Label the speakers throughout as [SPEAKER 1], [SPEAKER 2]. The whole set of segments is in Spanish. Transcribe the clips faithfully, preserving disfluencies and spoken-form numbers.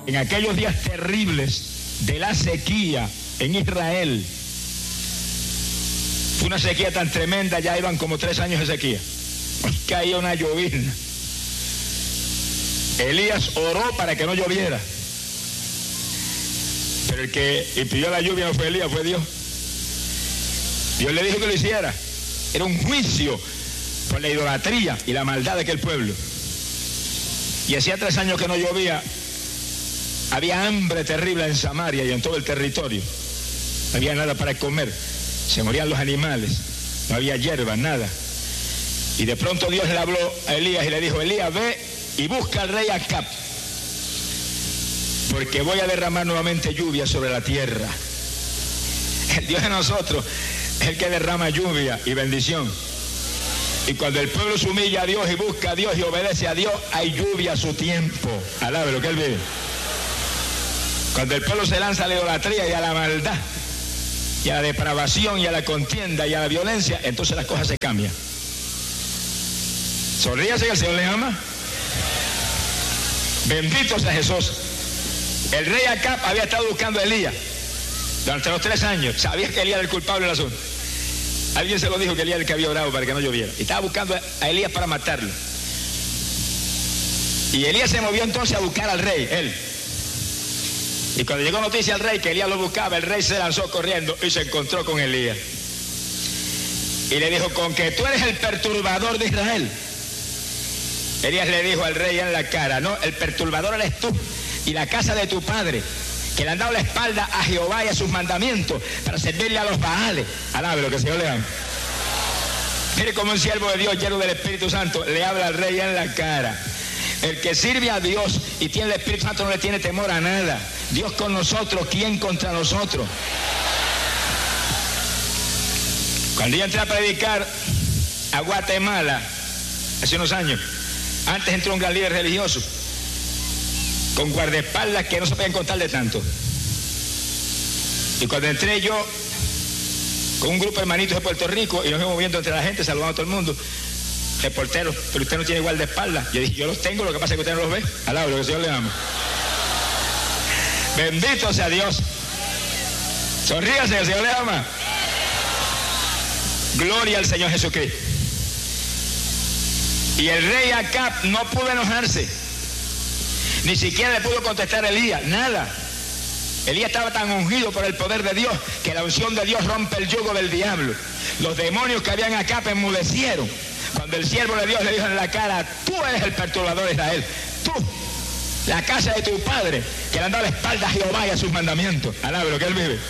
[SPEAKER 1] en aquellos días terribles de la sequía en Israel, fue una sequía tan tremenda, ya iban como tres años de sequía, caía una llovizna. Elías oró para que no lloviera, pero el que impidió la lluvia no fue Elías, fue Dios. Dios le dijo que lo hiciera. Era un juicio por la idolatría y la maldad de aquel pueblo. Y hacía tres años que no llovía. Había hambre terrible en Samaria y en todo el territorio. No había nada para comer. Se morían los animales. No había hierba, nada. Y de pronto Dios le habló a Elías y le dijo: Elías, ve y busca al rey Acab, porque voy a derramar nuevamente lluvia sobre la tierra. El Dios de nosotros es el que derrama lluvia y bendición. Y cuando el pueblo se humilla a Dios y busca a Dios y obedece a Dios, hay lluvia a su tiempo. Alabe lo que él vive. Cuando el pueblo se lanza a la idolatría y a la maldad, y a la depravación, y a la contienda, y a la violencia, entonces las cosas se cambian. Sonríase que el Señor le ama. Bendito sea Jesús. El rey Acab había estado buscando a Elías durante los tres años. Sabía que Elías era el culpable del asunto. Alguien se lo dijo, que Elías era el que había orado para que no lloviera. Y estaba buscando a Elías para matarlo. Y Elías se movió entonces a buscar al rey, él. Y cuando llegó noticia al rey que Elías lo buscaba, el rey se lanzó corriendo y se encontró con Elías. Y le dijo: con que tú eres el perturbador de Israel. Elías le dijo al rey en la cara: no, el perturbador eres tú y la casa de tu padre, que le han dado la espalda a Jehová y a sus mandamientos para servirle a los Baales. Alabe lo que el Señor le ama. Mire cómo un siervo de Dios lleno del Espíritu Santo le habla al rey en la cara. El que sirve a Dios y tiene el Espíritu Santo no le tiene temor a nada. Dios con nosotros, ¿quién contra nosotros? Cuando yo entré a predicar a Guatemala hace unos años, antes entró un gran líder religioso con guardaespaldas que no se podían contar de tanto. Y cuando entré yo con un grupo de hermanitos de Puerto Rico y nos íbamos moviendo entre la gente, saludando a todo el mundo, reporteros: pero usted no tiene guardaespaldas. Yo dije: yo los tengo, lo que pasa es que usted no los ve. Alabado, lo que el Señor le ama. Bendito sea Dios. Sonríase, el Señor le ama. Gloria al Señor Jesucristo. Y el rey Acab no pudo enojarse, ni siquiera le pudo contestar a Elías, nada. Elías estaba tan ungido por el poder de Dios que la unción de Dios rompe el yugo del diablo. Los demonios que habían Acab enmudecieron cuando el siervo de Dios le dijo en la cara: tú eres el perturbador de Israel, tú, la casa de tu padre, que le han dado la espalda a Jehová y a sus mandamientos. Alabe lo que él vive.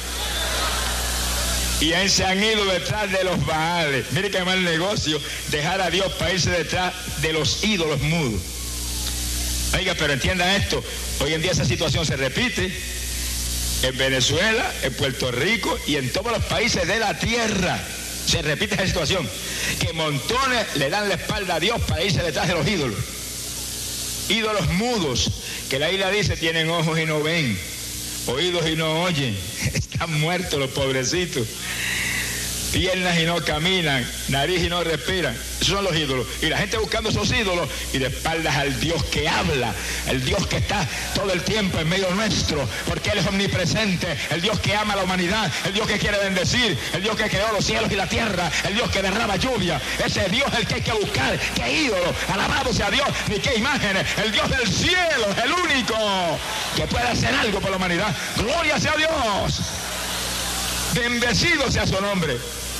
[SPEAKER 1] Y ahí se han ido detrás de los Baales. Mire qué mal negocio dejar a Dios para irse detrás de los ídolos mudos. Oiga, pero entienda esto: hoy en día esa situación se repite en Venezuela, en Puerto Rico y en todos los países de la tierra. Se repite esa situación, que montones le dan la espalda a Dios para irse detrás de los ídolos. Ídolos mudos, que la Biblia dice: tienen ojos y no ven, oídos y no oyen, están muertos los pobrecitos, piernas y no caminan, nariz y no respiran. Esos son los ídolos. Y la gente buscando esos ídolos y de espaldas al Dios que habla, el Dios que está todo el tiempo en medio nuestro, porque Él es omnipresente, el Dios que ama a la humanidad, el Dios que quiere bendecir, el Dios que creó los cielos y la tierra, el Dios que derrama lluvia. Ese Dios es el que hay que buscar. ¿Qué ídolo? Alabado sea Dios, ni qué imágenes. El Dios del cielo es el único que puede hacer algo por la humanidad. Gloria sea Dios. Bendecido sea su nombre.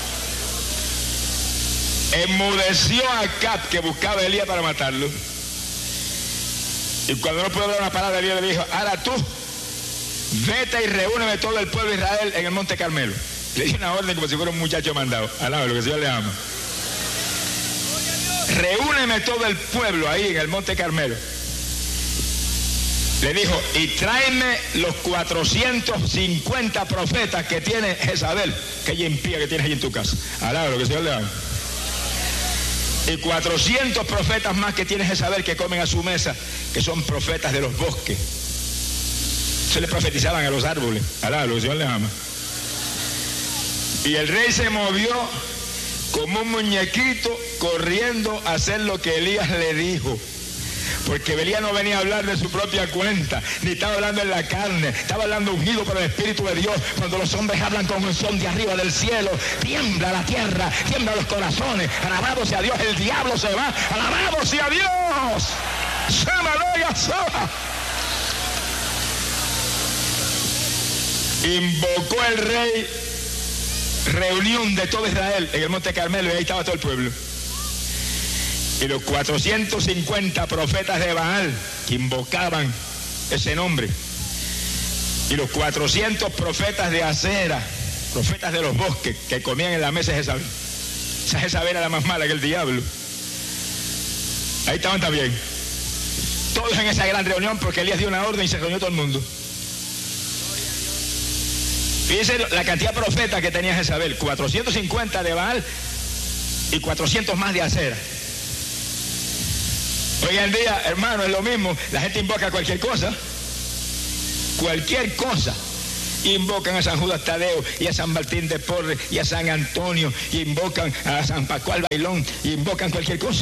[SPEAKER 1] Enmudeció a Acab, que buscaba a Elías para matarlo. Y cuando no pudo hablar una palabra, Elías le dijo: ahora tú, vete y reúneme todo el pueblo de Israel en el monte Carmelo. Le dio una orden como si fuera un muchacho mandado. Alaba lo que el Señor le ama. Reúneme todo el pueblo ahí en el monte Carmelo. Le dijo: y tráeme los cuatrocientos cincuenta profetas que tiene Jezabel, que ella impía que tienes ahí en tu casa. Alaba lo que el Señor le ama. Y cuatrocientos profetas más que tienes que saber que comen a su mesa, que son profetas de los bosques. Se le profetizaban a los árboles. Alá, lo que el Señor les ama. Y el rey se movió como un muñequito corriendo a hacer lo que Elías le dijo, porque Elías no venía a hablar de su propia cuenta, ni estaba hablando en la carne, estaba hablando ungido por el Espíritu de Dios. Cuando los hombres hablan con unción de arriba del cielo, tiembla la tierra, tiembla los corazones. Alabado sea Dios, el diablo se va. Alabado sea Dios. Invocó el rey reunión de todo Israel en el Monte Carmelo, y ahí estaba todo el pueblo. Y los cuatrocientos cincuenta profetas de Baal que invocaban ese nombre, y los cuatrocientos profetas de Acera, profetas de los bosques, que comían en la mesa de Jezabel. Esa Jezabel era más mala que el diablo. Ahí estaban también, todos en esa gran reunión, porque Elías dio una orden y se reunió todo el mundo. Fíjense la cantidad de profetas que tenía Jezabel: cuatrocientos cincuenta de Baal y cuatrocientos más de Acera. Hoy en día, hermano, es lo mismo. La gente invoca cualquier cosa. Cualquier cosa. Invocan a San Judas Tadeo y a San Martín de Porres y a San Antonio, y invocan a San Pascual Bailón, y invocan cualquier cosa.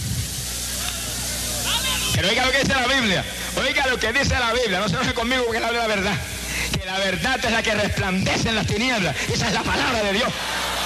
[SPEAKER 1] Pero oiga lo que dice la Biblia. Oiga lo que dice la Biblia. No se enoje conmigo porque él habla la verdad. Que la verdad es la que resplandece en las tinieblas. Esa es la palabra de Dios.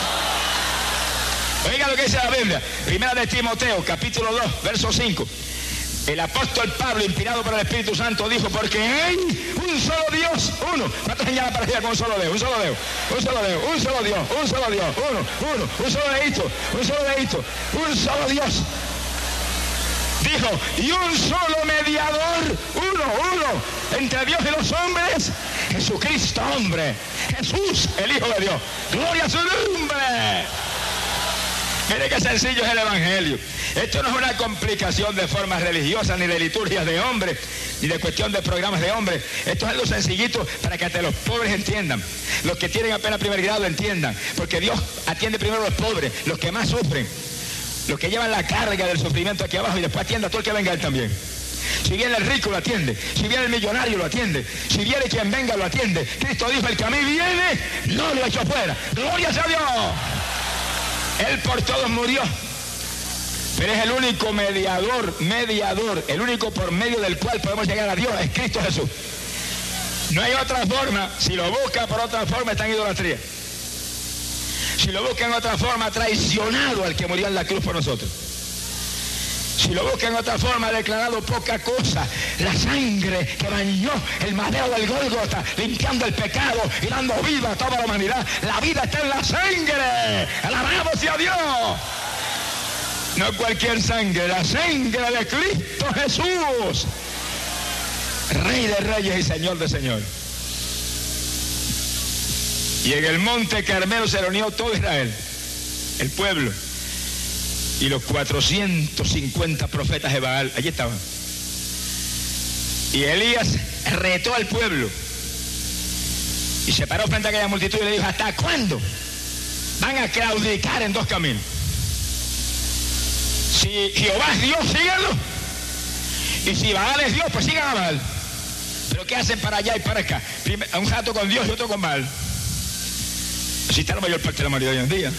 [SPEAKER 1] Oiga lo que dice la Biblia. Primera de Timoteo, capítulo dos, verso cinco. El apóstol Pablo, inspirado por el Espíritu Santo, dijo: porque hay un solo Dios, uno. ¿Cuántos señalan para arriba con un solo dedo? Un solo dedo, un solo dedo, un solo Dios, un solo Dios, uno, uno, un solo dedito, un solo dedito, un solo Dios. Dijo: y un solo mediador, uno, uno, entre Dios y los hombres, Jesucristo, hombre, Jesús, el Hijo de Dios. Gloria a su nombre. Mire qué sencillo es el Evangelio. Esto no es una complicación de formas religiosas, ni de liturgias de hombres, ni de cuestión de programas de hombres. Esto es algo sencillito para que hasta los pobres entiendan. Los que tienen apenas primer grado entiendan. Porque Dios atiende primero a los pobres, los que más sufren, los que llevan la carga del sufrimiento aquí abajo, y después atiende a todo el que venga él también. Si viene el rico, lo atiende. Si viene el millonario, lo atiende. Si viene quien venga, lo atiende. Cristo dijo: el que a mí viene, no lo echo fuera. ¡Gloria sea Dios! Él por todos murió, pero es el único mediador, mediador, el único por medio del cual podemos llegar a Dios, es Cristo Jesús. No hay otra forma. Si lo busca por otra forma, está en idolatría. Si lo busca en otra forma, ha traicionado al que murió en la cruz por nosotros. Si lo busca en otra forma, ha declarado poca cosa. La sangre que bañó el madero del Gólgota, limpiando el pecado y dando vida a toda la humanidad. La vida está en la sangre. Alabado sea Dios. No cualquier sangre, la sangre de Cristo Jesús, Rey de reyes y Señor de señores. Y en el Monte Carmelo se reunió todo Israel, el pueblo, y los cuatrocientos cincuenta profetas de Baal. Allí estaban. Y Elías retó al pueblo y se paró frente a aquella multitud y le dijo: ¿hasta cuándo van a claudicar en dos caminos? Si Jehová es Dios, síganlo. Y si Baal es Dios, pues sigan a Baal. Pero ¿qué hacen para allá y para acá? Primero, un rato con Dios y otro con Baal. Así está la mayor parte de la humanidad hoy en día,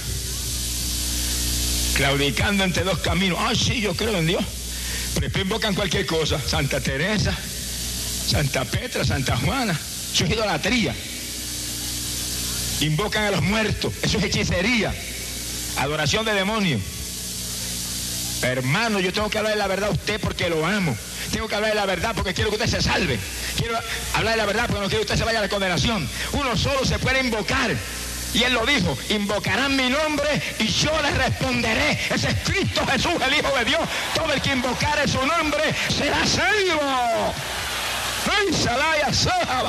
[SPEAKER 1] claudicando entre dos caminos. Ah, sí, yo creo en Dios, pero después invocan cualquier cosa. Santa Teresa, Santa Petra, Santa Juana. Eso es idolatría. Invocan a los muertos. Eso es hechicería, adoración de demonios. Hermano, yo tengo que hablar de la verdad a usted porque lo amo. Tengo que hablar de la verdad porque quiero que usted se salve. Quiero hablar de la verdad porque no quiero que usted se vaya a la condenación. Uno solo se puede invocar. Y él lo dijo: invocarán mi nombre y yo les responderé. Ese es Cristo Jesús, el Hijo de Dios. Todo el que invocare su nombre será salvo. ¡Ay, salaya, sahaba!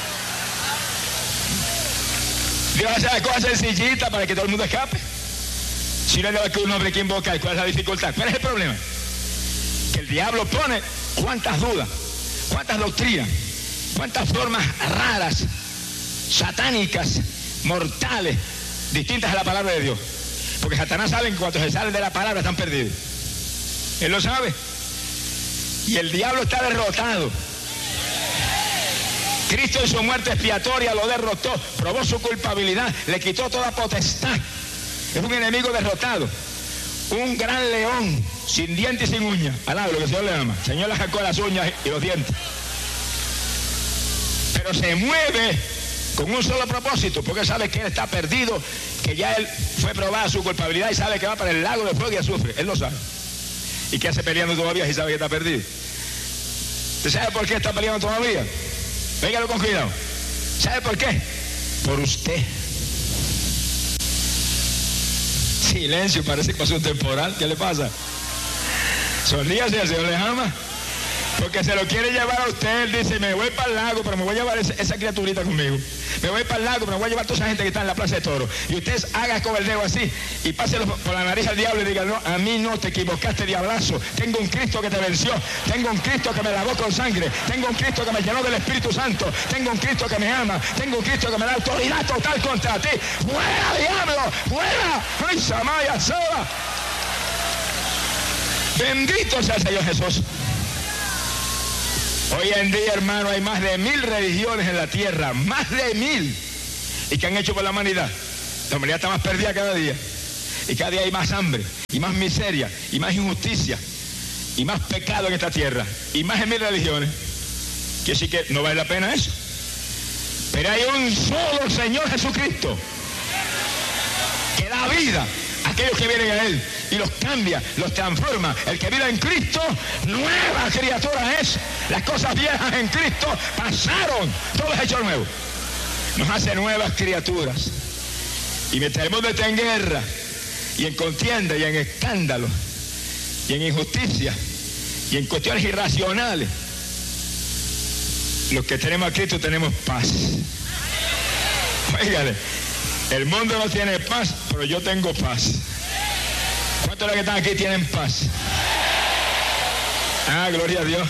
[SPEAKER 1] Dios hace la cosa sencillita para que todo el mundo escape. Si no es un hombre que invoca, ¿cuál es la dificultad? ¿Cuál es el problema? Que el diablo pone cuántas dudas, cuántas doctrinas, cuántas formas raras, satánicas, mortales, distintas a la palabra de Dios. Porque Satanás sabe que cuando se salen de la palabra están perdidos. Él lo sabe. Y el diablo está derrotado. Cristo en su muerte expiatoria lo derrotó, probó su culpabilidad, le quitó toda potestad. Es un enemigo derrotado, un gran león sin dientes y sin uñas. Alaba lo que el Señor le ama. El Señor le sacó las uñas y los dientes. Pero se mueve con un solo propósito, porque sabe que él está perdido, que ya él fue probada su culpabilidad y sabe que va para el lago de fuego y azufre. Él lo sabe. ¿Y qué hace peleando todavía si sabe que está perdido? ¿Usted sabe por qué está peleando todavía? Véngalo con cuidado. ¿Sabe por qué? Por usted. Silencio, parece que pasó un temporal. ¿Qué le pasa? Sonríase, el Señor le ama. Porque se lo quiere llevar a usted. Él dice, me voy para el lago, pero me voy a llevar esa, esa criaturita conmigo. Me voy para el lago, pero me voy a llevar a toda esa gente que está en la plaza de toros. Y usted haga con el dedo así y páselo por la nariz al diablo y diga, no, a mí no, te equivocaste, diablazo. Tengo un Cristo que te venció. Tengo un Cristo que me lavó con sangre. Tengo un Cristo que me llenó del Espíritu Santo. Tengo un Cristo que me ama. Tengo un Cristo que me da autoridad total contra ti. ¡Fuera, diablo! ¡Fuera! ¡Ay, Samaya, Soba! Bendito sea el Señor Jesús. Hoy en día, hermano, hay más de mil religiones en la tierra, más de mil. ¿Y qué han hecho por la humanidad? La humanidad está más perdida cada día. Y cada día hay más hambre, y más miseria, y más injusticia, y más pecado en esta tierra, y más de mil religiones. Quiere decir que no vale la pena eso. Pero hay un solo Señor Jesucristo que da vida a aquellos que vienen a Él y los cambia, los transforma. El que vive en Cristo, nueva criatura es. Las cosas viejas en Cristo pasaron, todo es hecho nuevo. Nos hace nuevas criaturas. Y mientras el mundo está en guerra, y en contienda, y en escándalo, y en injusticia, y en cuestiones irracionales, los que tenemos a Cristo tenemos paz. Óigale, el mundo no tiene paz, pero yo tengo paz. ¿Cuántos de los que están aquí tienen paz? Ah, gloria a Dios.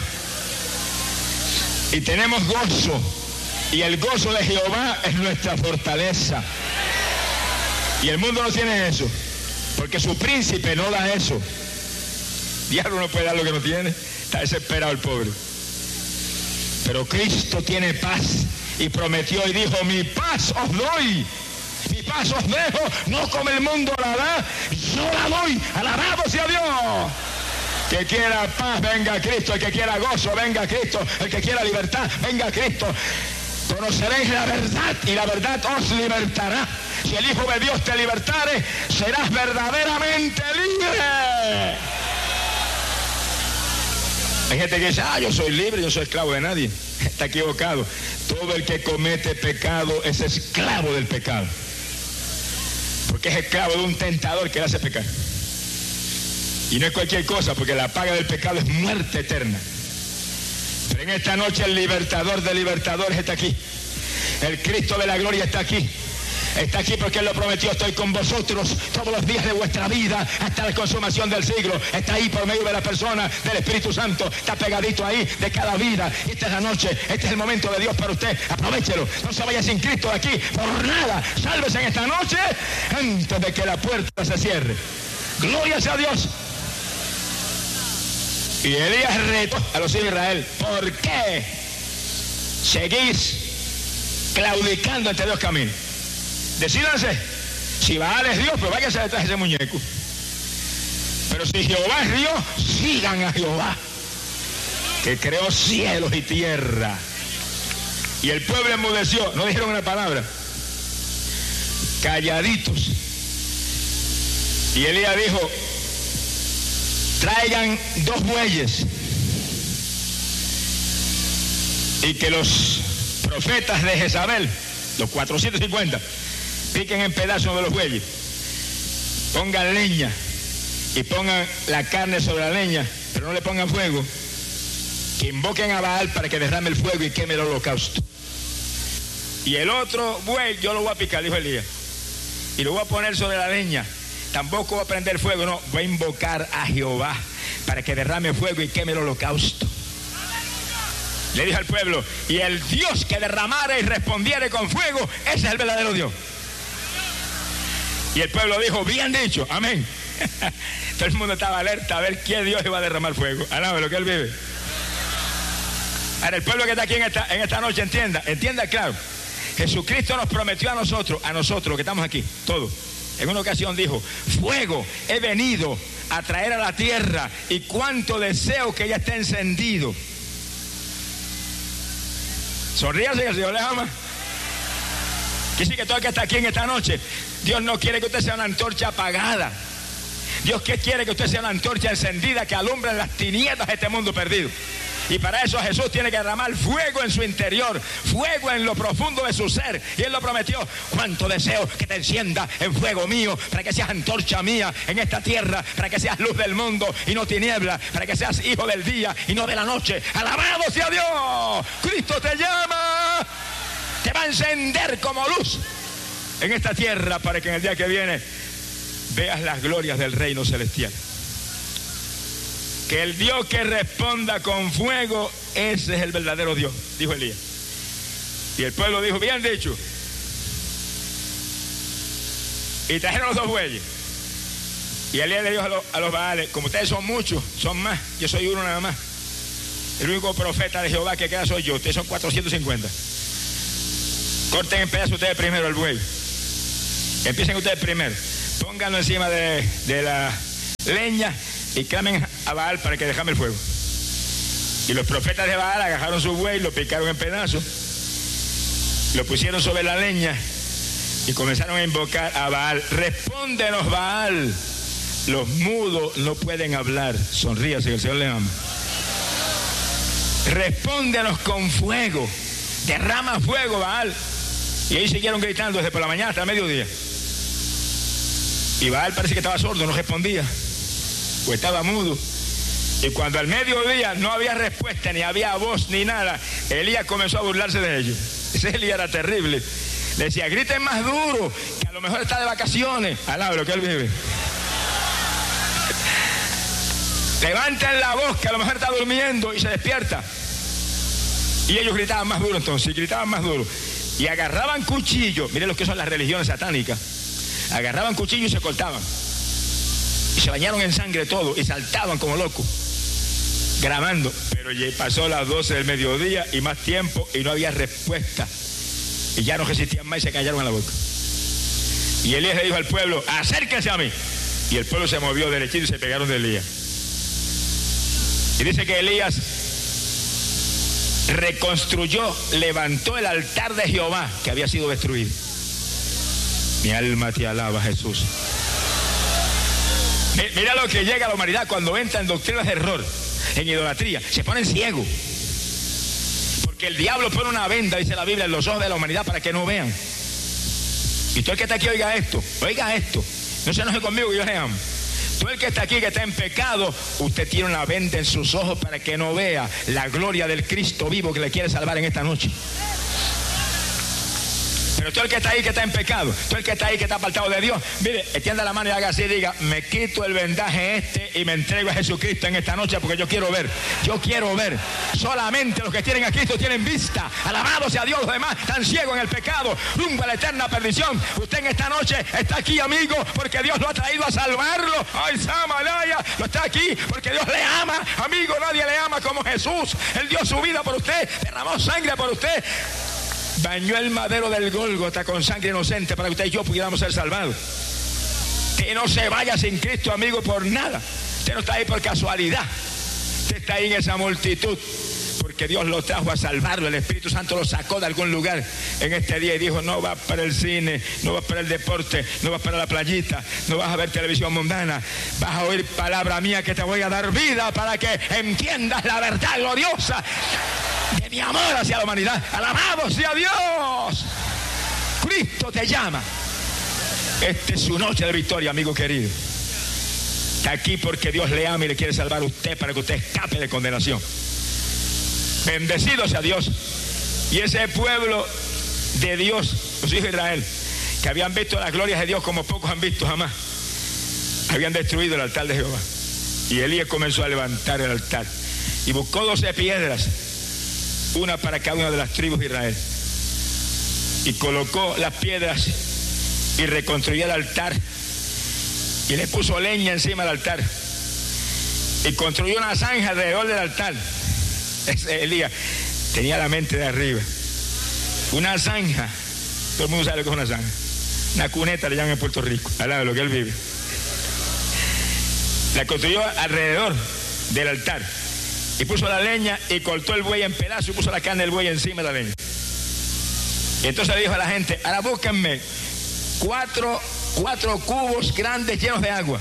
[SPEAKER 1] Y tenemos gozo. Y el gozo de Jehová es nuestra fortaleza. Y el mundo no tiene eso, porque su príncipe no da eso. Diablo no puede dar lo que no tiene. Está desesperado el pobre. Pero Cristo tiene paz y prometió y dijo, mi paz os doy. Mi paz os dejo, no como el mundo la da, yo la doy. Alabado sea Dios. Que quiera paz, venga a Cristo. El que quiera gozo, venga a Cristo. El que quiera libertad, venga a Cristo. Conoceréis la verdad y la verdad os libertará. Si el Hijo de Dios te libertare, serás verdaderamente libre. Hay gente que dice, ah, yo soy libre, yo soy esclavo de nadie. Está equivocado. Todo el que comete pecado es esclavo del pecado. Porque es esclavo de un tentador que le hace pecar. Y no es cualquier cosa, porque la paga del pecado es muerte eterna. Pero en esta noche el libertador de libertadores está aquí. El Cristo de la gloria está aquí. Está aquí porque Él lo prometió, estoy con vosotros todos los días de vuestra vida hasta la consumación del siglo. Está ahí por medio de la persona del Espíritu Santo. Está pegadito ahí de cada vida. Y esta es la noche, este es el momento de Dios para usted. Aprovéchelo. No se vaya sin Cristo de aquí por nada. Sálvese en esta noche antes de que la puerta se cierre. Gloria sea a Dios. Y Elías retó a los hijos de Israel. ¿Por qué seguís claudicando entre dos caminos? Decídanse. Si Baal es Dios, pues váyanse detrás de ese muñeco. Pero si Jehová es Dios, sigan a Jehová, que creó cielos y tierra. Y el pueblo enmudeció, no dijeron una palabra, calladitos. Y Elías dijo, traigan dos bueyes y que los profetas de Jezabel, los cuatrocientos cincuenta, piquen en pedazos de los bueyes, pongan leña y pongan la carne sobre la leña, pero no le pongan fuego, que invoquen a Baal para que derrame el fuego y queme el holocausto. Y el otro buey yo lo voy a picar, dijo Elías, y lo voy a poner sobre la leña. Tampoco voy a prender fuego, no, voy a invocar a Jehová para que derrame fuego y queme el holocausto. Le dijo al pueblo, y el Dios que derramare y respondiere con fuego, ese es el verdadero Dios. Y el pueblo dijo, bien dicho, amén. Todo el mundo estaba alerta a ver quién Dios iba a derramar fuego. Alaba lo que Él vive. Ahora el pueblo que está aquí en esta, en esta noche entienda, entienda claro. Jesucristo nos prometió a nosotros, a nosotros que estamos aquí, todos. En una ocasión dijo, fuego he venido a traer a la tierra, y cuánto deseo que ya esté encendido. Sonríase, que el Señor le ama. Que sí, que todo el que está aquí en esta noche, Dios no quiere que usted sea una antorcha apagada. Dios que quiere que usted sea una antorcha encendida que alumbra en las tinieblas de este mundo perdido. Y para eso Jesús tiene que derramar fuego en su interior, fuego en lo profundo de su ser. Y Él lo prometió. Cuánto deseo que te encienda en fuego mío, para que seas antorcha mía en esta tierra, para que seas luz del mundo y no tiniebla, para que seas hijo del día y no de la noche. ¡Alabado sea Dios! Cristo te llama, te va a encender como luz en esta tierra, para que en el día que viene veas las glorias del reino celestial. Que el Dios que responda con fuego, ese es el verdadero Dios, dijo Elías. Y el pueblo dijo, bien dicho. Y trajeron los dos bueyes. Y Elías le dijo a los, a los Baales, como ustedes son muchos, son más, yo soy uno nada más. El único profeta de Jehová que queda soy yo, ustedes son cuatrocientos cincuenta. Corten en pedazos ustedes primero el buey. Empiecen ustedes primero. Pónganlo encima de, de la leña y clamen a Baal para que dejame el fuego. Y los profetas de Baal agarraron su buey, lo picaron en pedazos, lo pusieron sobre la leña y comenzaron a invocar a Baal. Respóndenos, Baal. Los mudos no pueden hablar. Sonríase, que el Señor le ama. Respóndenos con fuego. Derrama fuego, Baal. Y ahí siguieron gritando desde por la mañana hasta el mediodía. Y Baal parece que estaba sordo, no respondía, o estaba mudo. Y cuando al mediodía no había respuesta, ni había voz, ni nada, Elías comenzó a burlarse de ellos. Ese Elías era terrible. Le decía, griten más duro, que a lo mejor está de vacaciones. Alaba lo que él vive. Levanten la voz, que a lo mejor está durmiendo y se despierta. Y ellos gritaban más duro entonces, y gritaban más duro. Y agarraban cuchillos. Miren lo que son las religiones satánicas. Agarraban cuchillos y se cortaban. Y se bañaron en sangre todo. Y saltaban como locos, grabando. Pero ya pasó las doce del mediodía y más tiempo y no había respuesta. Y ya no resistían más y se callaron en la boca. Y Elías le dijo al pueblo, acérquense a mí. Y el pueblo se movió derechito y se pegaron de Elías. Y dice que Elías reconstruyó, levantó el altar de Jehová que había sido destruido. Mi alma te alaba, Jesús. Mira lo que llega a la humanidad cuando entra en doctrinas de error, en idolatría. Se ponen ciegos. Porque el diablo pone una venda, dice la Biblia, en los ojos de la humanidad para que no vean. Y todo el que está aquí oiga esto, oiga esto. No se enoje conmigo, que yo le amo. Todo el que está aquí, que está en pecado, usted tiene una venda en sus ojos para que no vea la gloria del Cristo vivo que le quiere salvar en esta noche. Pero todo el que está ahí, que está en pecado, todo el que está ahí, que está apartado de Dios, mire, extienda la mano y haga así, diga, me quito el vendaje este y me entrego a Jesucristo en esta noche porque yo quiero ver, yo quiero ver. Solamente los que tienen a Cristo tienen vista. Alabado sea Dios, los demás están ciegos en el pecado, rumbo a la eterna perdición. Usted en esta noche está aquí, amigo, porque Dios lo ha traído a salvarlo. Ay, Samalaya, lo está aquí porque Dios le ama. Amigo, nadie le ama como Jesús. Él dio su vida por usted, derramó sangre por usted. Bañó el madero del Gólgota con sangre inocente para que usted y yo pudiéramos ser salvados. Que no se vaya sin Cristo, amigo, por nada. Usted no está ahí por casualidad. Usted está ahí en esa multitud porque Dios lo trajo a salvarlo. El Espíritu Santo lo sacó de algún lugar en este día y dijo, no vas para el cine, no vas para el deporte, no vas para la playita, no vas a ver televisión mundana, vas a oír palabra mía que te voy a dar vida para que entiendas la verdad gloriosa de mi amor hacia la humanidad. Alabado sea Dios. Cristo te llama. Esta es su noche de victoria, amigo querido. Está aquí porque Dios le ama y le quiere salvar a usted para que usted escape de condenación. Bendecido sea Dios. Y ese pueblo de Dios, los hijos de Israel, que habían visto las glorias de Dios como pocos han visto jamás, habían destruido el altar de Jehová. Y Elías comenzó a levantar el altar y buscó doce piedras, una para cada una de las tribus de Israel, y colocó las piedras y reconstruyó el altar y le puso leña encima del altar y construyó una zanja alrededor del altar. Ese Elías tenía la mente de arriba. Una zanja, todo el mundo sabe lo que es una zanja, una cuneta le llaman en Puerto Rico, al lado de lo que él vive. La construyó alrededor del altar. Y puso la leña y cortó el buey en pedazos y puso la carne del buey encima de la leña. Y entonces le dijo a la gente, ahora búsquenme cuatro, cuatro cubos grandes llenos de agua.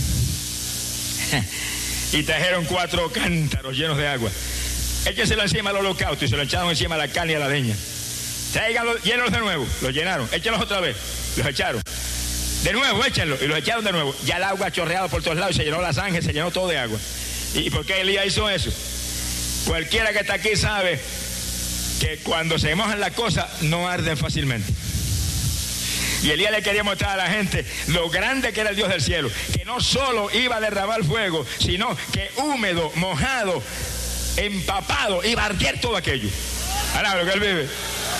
[SPEAKER 1] Y trajeron cuatro cántaros llenos de agua. Échenselo encima al holocausto y se lo echaron encima a la carne y a la leña. Tráiganlo, llénenlos de nuevo. Los llenaron, échenlos otra vez. Los echaron. De nuevo, échenlo. Y los echaron de nuevo. Ya el agua chorreaba por todos lados y se llenó la zanja, se llenó todo de agua. ¿Y por qué Elías hizo eso? Cualquiera que está aquí sabe que cuando se mojan las cosas no arden fácilmente. Y Elías le quería mostrar a la gente lo grande que era el Dios del cielo, que no solo iba a derramar fuego, sino que húmedo, mojado, empapado, iba a arder todo aquello. Alaba lo que él vive.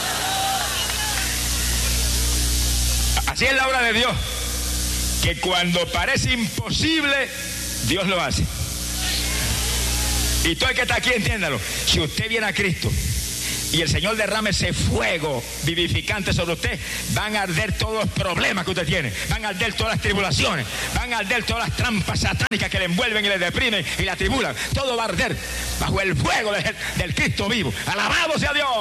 [SPEAKER 1] Así es la obra de Dios, que cuando parece imposible, Dios lo hace. Y todo el que está aquí, entiéndalo. Si usted viene a Cristo y el Señor derrame ese fuego vivificante sobre usted, van a arder todos los problemas que usted tiene, van a arder todas las tribulaciones, van a arder todas las trampas satánicas que le envuelven y le deprimen y le atribulan. Todo va a arder bajo el fuego del, del Cristo vivo. ¡Alabado sea Dios!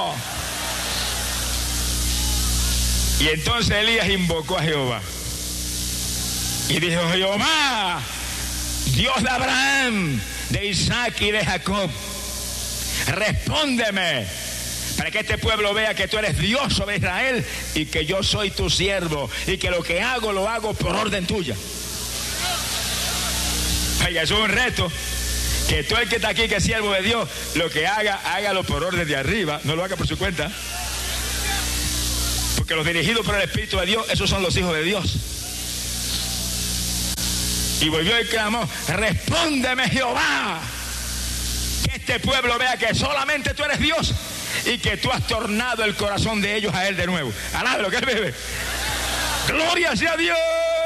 [SPEAKER 1] Y entonces Elías invocó a Jehová y dijo: Jehová, Dios de Abraham, de Isaac y de Jacob, respóndeme para que este pueblo vea que tú eres Dios sobre Israel y que yo soy tu siervo y que lo que hago lo hago por orden tuya. Oiga, eso es un reto, que todo el que está aquí que es siervo de Dios, lo que haga, hágalo por orden de arriba, no lo haga por su cuenta, porque los dirigidos por el Espíritu de Dios, esos son los hijos de Dios. Y volvió y clamó: respóndeme, Jehová, que este pueblo vea que solamente tú eres Dios y que tú has tornado el corazón de ellos a él de nuevo. Alá lo que él vive. Gloria sea Dios.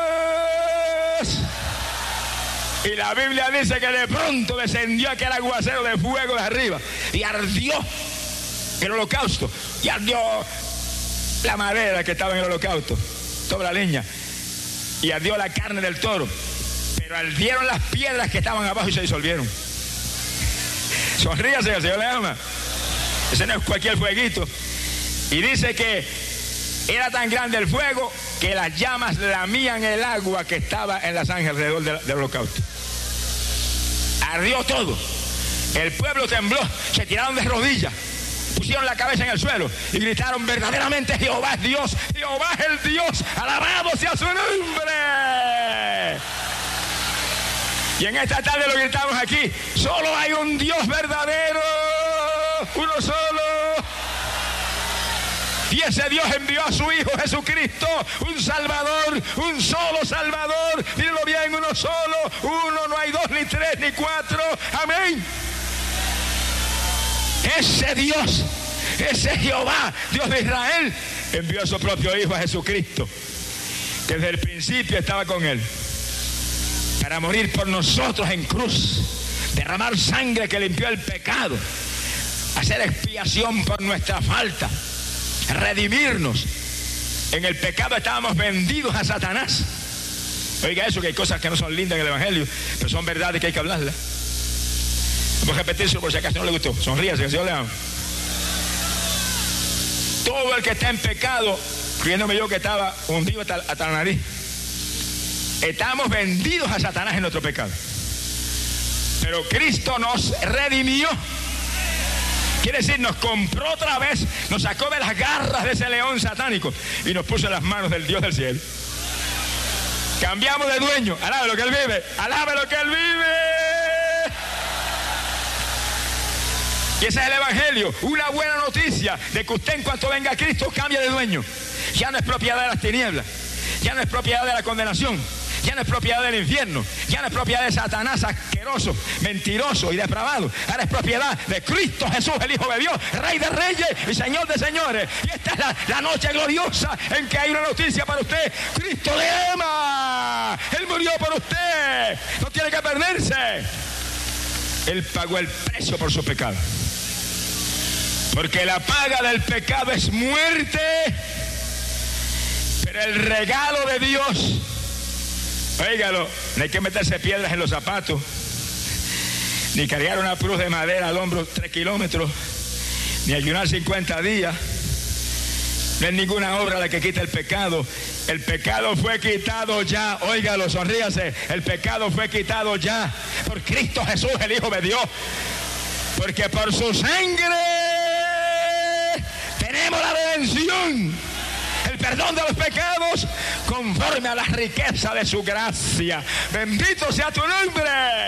[SPEAKER 1] Y la Biblia dice que de pronto descendió aquel aguacero de fuego de arriba y ardió el holocausto, y ardió la madera que estaba en el holocausto, toda la leña, y ardió la carne del toro. Pero ardieron las piedras que estaban abajo y se disolvieron. Sonríase, el Señor le ama. Ese no es cualquier fueguito. Y dice que era tan grande el fuego que las llamas lamían el agua que estaba en la zanja alrededor del, del holocausto. Ardió todo. El pueblo tembló, se tiraron de rodillas, pusieron la cabeza en el suelo y gritaron: verdaderamente Jehová es Dios, Jehová es el Dios, alabado sea su nombre. Y en esta tarde lo gritamos aquí: solo hay un Dios verdadero, uno solo. Y ese Dios envió a su Hijo Jesucristo, un Salvador, un solo Salvador. Díganlo bien: uno solo, uno, no hay dos, ni tres, ni cuatro. Amén. Ese Dios, ese Jehová, Dios de Israel, envió a su propio Hijo, a Jesucristo, que desde el principio estaba con él, para morir por nosotros en cruz, derramar sangre que limpió el pecado, hacer expiación por nuestra falta, redimirnos. En el pecado estábamos vendidos a Satanás. Oiga eso, que hay cosas que no son lindas en el Evangelio, pero son verdades que hay que hablarlas. Vamos a repetirlo por si acaso no le gustó. Sonríase, que el Señor le ama. Todo el que está en pecado, creyéndome yo que estaba hundido hasta, hasta la nariz, estamos vendidos a Satanás en nuestro pecado. Pero Cristo nos redimió. Quiere decir, nos compró otra vez, nos sacó de las garras de ese león satánico y nos puso en las manos del Dios del cielo. Cambiamos de dueño. Alabe lo que Él vive. Alabe lo que Él vive. Y ese es el Evangelio. Una buena noticia de que usted, en cuanto venga a Cristo, cambia de dueño. Ya no es propiedad de las tinieblas. Ya no es propiedad de la condenación. Ya no es propiedad del infierno. Ya no es propiedad de Satanás asqueroso, mentiroso y depravado. Ahora es propiedad de Cristo Jesús, el Hijo de Dios, Rey de reyes y Señor de señores. Y esta es la, la noche gloriosa en que hay una noticia para usted. Cristo le ama. Él murió por usted. No tiene que perderse. Él pagó el precio por su pecado. Porque la paga del pecado es muerte. Pero el regalo de Dios, Óigalo, no hay que meterse piedras en los zapatos, ni cargar una cruz de madera al hombro tres kilómetros, ni ayunar cincuenta días. No es ninguna obra la que quita el pecado. El pecado fue quitado ya. Óigalo, sonríase. El pecado fue quitado ya por Cristo Jesús, el Hijo de Dios. Porque por su sangre tenemos la redención, el perdón de los pecados, conforme a la riqueza de su gracia. Bendito sea tu nombre.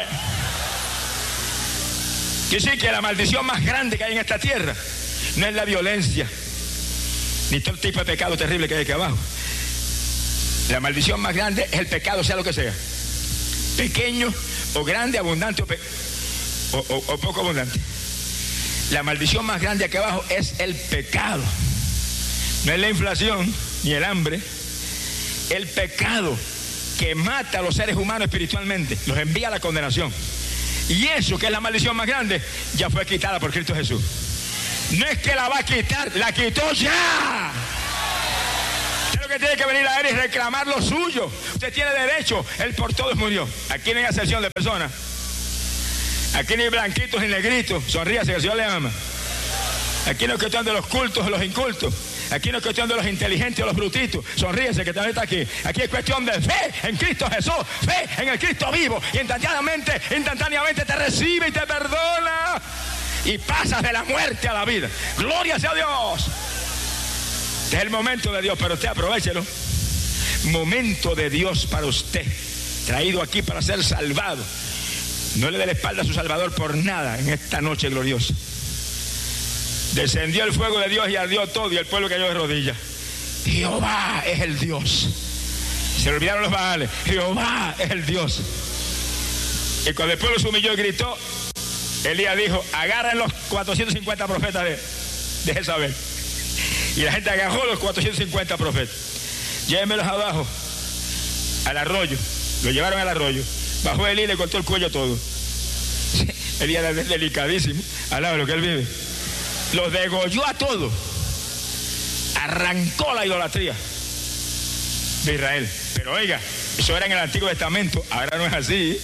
[SPEAKER 1] Quiere decir que la maldición más grande que hay en esta tierra no es la violencia, ni todo tipo de pecado terrible que hay aquí abajo. La maldición más grande es el pecado, sea lo que sea, pequeño o grande, abundante o, pe o, o, o poco abundante. La maldición más grande aquí abajo es el pecado. No es la inflación ni el hambre. El pecado que mata a los seres humanos espiritualmente, los envía a la condenación. Y eso, que es la maldición más grande, ya fue quitada por Cristo Jesús. No es que la va a quitar, la quitó ya. Usted lo que tiene que venir a él y reclamar lo suyo. Usted tiene derecho, él por todos murió. Aquí no hay excepción de personas. Aquí no hay blanquitos ni negritos. Sonríase, que el Señor le ama. Aquí no es cuestión de los cultos o los incultos. Aquí no es cuestión de los inteligentes o los brutitos. Sonríese, que también está aquí. Aquí es cuestión de fe en Cristo Jesús, fe en el Cristo vivo. Y instantáneamente, instantáneamente te recibe y te perdona. Y pasas de la muerte a la vida. Gloria sea a Dios. Este es el momento de Dios, pero usted aprovéchelo. Momento de Dios para usted. Traído aquí para ser salvado. No le dé la espalda a su Salvador por nada en esta noche gloriosa. Descendió el fuego de Dios y ardió todo, y el pueblo cayó de rodillas. Jehová es el Dios. Se le olvidaron los Baales. Jehová es el Dios. Y cuando el pueblo se humilló y gritó, Elías dijo: agarren los cuatrocientos cincuenta profetas de, de Jezabel. Y la gente agarró los cuatrocientos cincuenta profetas. Llévenmelos abajo al arroyo. Lo llevaron al arroyo. Bajó Elías y le cortó el cuello todo. Elías era delicadísimo, al lado de lo que él vive. Los degolló a todos. Arrancó la idolatría de Israel. Pero oiga, eso era en el Antiguo Testamento. Ahora no es así.